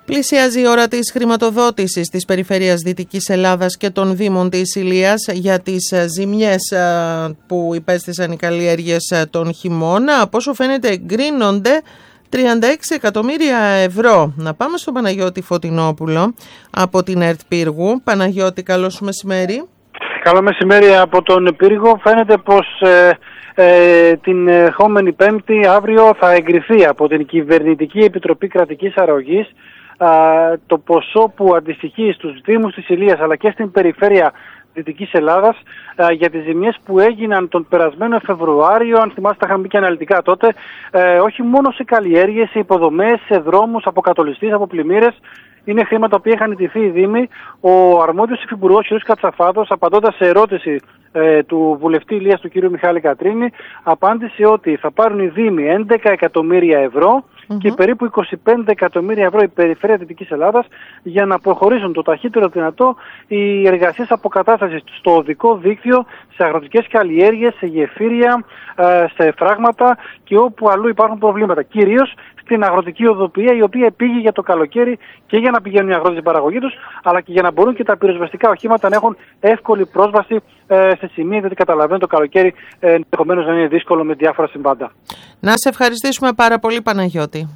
Πλησιάζει η ώρα της χρηματοδότησης της περιφέρειας Δυτικής Ελλάδας και των Δήμων της Ηλίας για τις ζημιές που υπέστησαν οι καλλιέργειες τον χειμώνα. Από όσο φαίνεται εγκρίνονται 36 εκατομμύρια ευρώ. Να πάμε στον Παναγιώτη Φωτεινόπουλο από την ΕΡΤ Πύργου. Παναγιώτη, καλώς μεσημέρι. Καλό μεσημέρι από τον Πύργο. Φαίνεται πως την ερχόμενη Πέμπτη, αύριο, θα εγκριθεί από την Κυβερνητική Επιτροπή Κρατικής Αρρωγής το ποσό που αντιστοιχεί στους Δήμους της Ηλίας αλλά και στην περιφέρεια Δυτικής Ελλάδας για τις ζημιές που έγιναν τον περασμένο Φεβρουάριο. Αν θυμάστε, τα είχαμε πει και αναλυτικά τότε, όχι μόνο σε καλλιέργειες, σε υποδομές, σε δρόμους, από κατολιστείς, από πλημμύρες. Είναι χρήματα που είχαν ιτηθεί οι Δήμοι. Ο αρμόδιος υφυπουργός κ. Κατσαφάδος, απαντώντας σε ερώτηση του βουλευτή Ηλίας του κ. Μιχάλη Κατρίνη, απάντησε ότι θα πάρουν οι Δήμοι 11 εκατομμύρια ευρώ και περίπου 25 εκατομμύρια ευρώ η περιφέρεια Δυτικής Ελλάδας για να προχωρήσουν το ταχύτερο δυνατό οι εργασίες αποκατάστασης στο οδικό δίκτυο, σε αγροτικές καλλιέργειες, σε γεφύρια, σε φράγματα και όπου αλλού υπάρχουν προβλήματα. Κυρίως στην αγροτική οδοποιία, η οποία πήγε για το καλοκαίρι και για να πηγαίνουν οι αγρότες στην παραγωγή τους, αλλά και για να μπορούν και τα πυροσβεστικά οχήματα να έχουν εύκολη πρόσβαση σε σημεία, γιατί καταλαβαίνετε το καλοκαίρι ενδεχομένως να είναι δύσκολο με διάφορα συμβάντα. Να σε ευχαριστήσουμε πάρα πολύ, Παναγιώτη.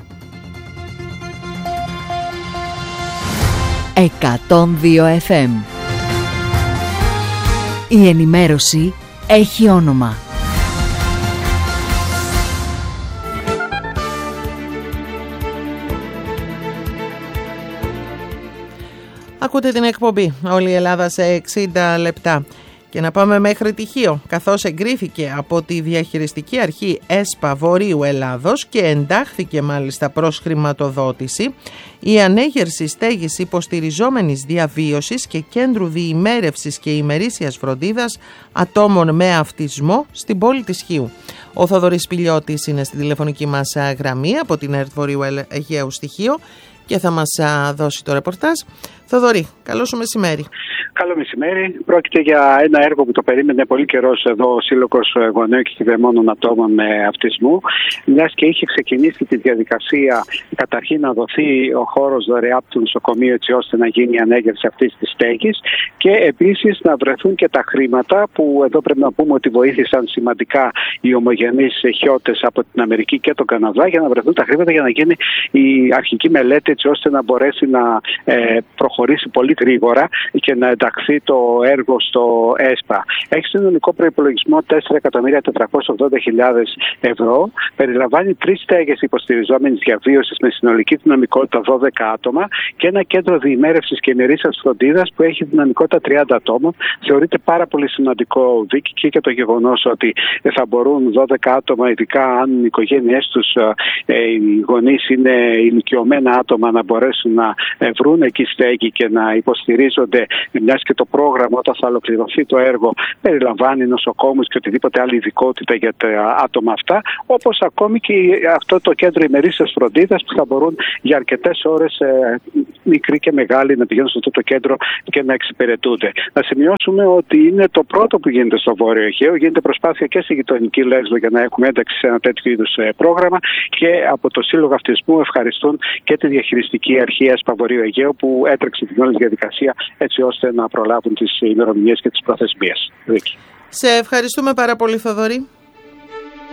102 FM. Η ενημέρωση έχει όνομα. Ακούτε την εκπομπή «Όλη η Ελλάδα σε 60 λεπτά». Και να πάμε μέχρι Τυχείο, καθώς εγκρίθηκε από τη Διαχειριστική Αρχή ΕΣΠΑ Βορείου Ελλάδος και εντάχθηκε μάλιστα προς χρηματοδότηση η ανέγερση στέγης υποστηριζόμενης διαβίωσης και κέντρου διημέρευσης και ημερήσιας φροντίδας ατόμων με αυτισμό στην πόλη της Χίου. Ο Θοδωρής Πηλιώτης είναι στην τηλεφωνική μας γραμμή από την ΕΡΤ Βορείου Αιγαίου στη Χίο και θα μας δώσει το ρεπορτάζ. Θοδωρή, καλό σου μεσημέρι. Καλό μεσημέρι. Πρόκειται για ένα έργο που το περίμενε πολύ καιρός εδώ ο Σύλλογος Γονέων και Κυδεμόνων Ατόμων με Αυτισμό, μιας και είχε ξεκινήσει τη διαδικασία καταρχήν να δοθεί ο χώρος δωρεά από το νοσοκομείο, έτσι ώστε να γίνει η ανέγερση αυτής της στέγης, και επίσης να βρεθούν και τα χρήματα που εδώ πρέπει να πούμε ότι βοήθησαν σημαντικά οι ομογενείς χιώτες από την Αμερική και τον Καναδά, για να βρεθούν τα χρήματα για να γίνει η αρχική μελέτη, έτσι ώστε να μπορέσει να προχωρήσει πολύ γρήγορα και να ενταχθεί το έργο στο ΕΣΠΑ. Έχει συνολικό προϋπολογισμό 4.480.000 ευρώ. Περιλαμβάνει 3 στέγες υποστηριζόμενης διαβίωσης με συνολική δυναμικότητα 12 άτομα και ένα κέντρο διημέρευσης και ημερήσιας φροντίδας που έχει δυναμικότητα 30 ατόμων. Θεωρείται πάρα πολύ σημαντικό δίκη και το γεγονός ότι θα μπορούν 12 άτομα, ειδικά αν οι οικογένειές τους, οι γονείς είναι ηλικιωμένα άτομα, να μπορέσουν να βρουν εκεί στέγη και να υποστηρίζονται, μιας και το πρόγραμμα όταν θα ολοκληρωθεί το έργο περιλαμβάνει νοσοκόμους και οτιδήποτε άλλη ειδικότητα για τα άτομα αυτά, όπως ακόμη και αυτό το κέντρο ημερήσιας φροντίδας που θα μπορούν για αρκετές ώρες μικροί και μεγάλοι να πηγαίνουν σε αυτό το κέντρο και να εξυπηρετούνται. Να σημειώσουμε ότι είναι το πρώτο που γίνεται στο Βόρειο Αιγαίο. Γίνεται προσπάθεια και στη γειτονική Λέσβο για να έχουμε ένταξη σε ένα τέτοιο είδους πρόγραμμα, και από το Σύλλογο Αυτισμού ευχαριστούν και τη Διαχειριστική Αρχή ΕΣΠΑ Βορείου Αιγαίου που έτρεξε την όλη διαδικασία έτσι ώστε να προλάβουν τις ημερομηνίες και τις προθεσμίες. Σε ευχαριστούμε πάρα πολύ, Θοδωρή.